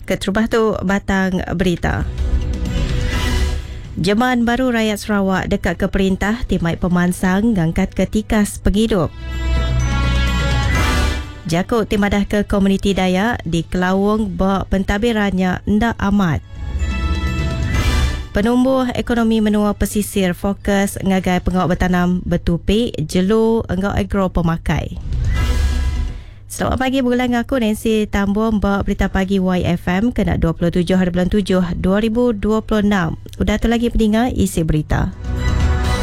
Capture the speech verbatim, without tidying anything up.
Keterubah tu batang berita. Jemaah baru rakyat Sarawak dekat ke perintah timai pemansang ngangkat ke tikas penghidup. Jakut timadah ke komuniti Dayak di Kelawung bawa pentadbirannya ndak amat. Penumbuh ekonomi menua pesisir fokus ngagai pengawal bertanam bertupik jelu engau agro pemakai. Selamat pagi bulan aku Nancy Tambun bawa berita pagi Y F M kena dua puluh tujuh hari bulan tujuh dua ribu dua puluh enam. Udah tu lagi pendengar isi berita.